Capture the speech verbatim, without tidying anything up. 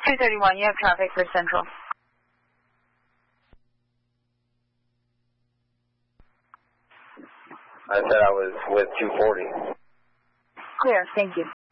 two thirty-one, you have traffic for Central. I said I was with two forty. Clear, thank you.